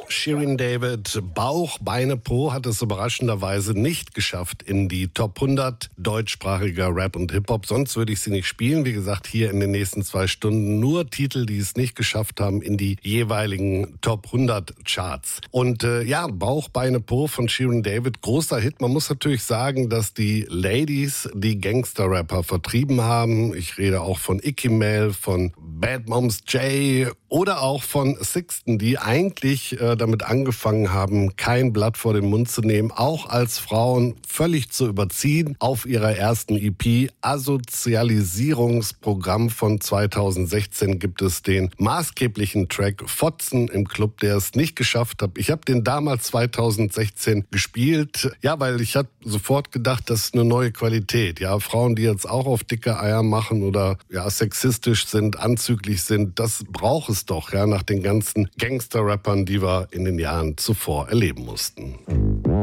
Shirin David, Bauch, Beine, Po hat es überraschenderweise nicht geschafft in die Top 100 deutschsprachiger Rap und Hip-Hop. Sonst würde ich sie nicht spielen. Wie gesagt, hier in den nächsten 2 Stunden nur Titel, die es nicht geschafft haben in die jeweiligen Top 100 Charts. Und Bauch, Beine, Po von Shirin David, großer Hit. Man muss natürlich sagen, dass die Ladies die Gangster-Rapper vertrieben haben. Ich rede auch von Icky Mel, von Bad Moms J oder auch von Sixten, die eigentlich damit angefangen haben, kein Blatt vor den Mund zu nehmen, auch als Frauen völlig zu überziehen. Auf ihrer ersten EP Asozialisierungsprogramm von 2016 gibt es den maßgeblichen Track Fotzen im Club, der es nicht geschafft hat. Ich habe den damals 2016 gespielt, weil ich habe sofort gedacht, das ist eine neue Qualität. Ja, Frauen, die jetzt auch auf dicke Eier machen oder sexistisch sind, anzüglich sind, das braucht es doch, nach den ganzen Gangster-Rappern, die wir in den Jahren zuvor erleben mussten.